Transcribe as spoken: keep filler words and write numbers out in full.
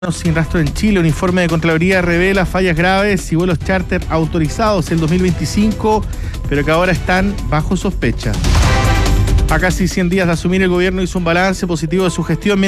Sin rastro en Chile. Un informe de Contraloría revela fallas graves y vuelos charter autorizados en dos mil veinticinco, pero que ahora están bajo sospecha. A casi cien días de asumir, el gobierno hizo un balance positivo de su gestión.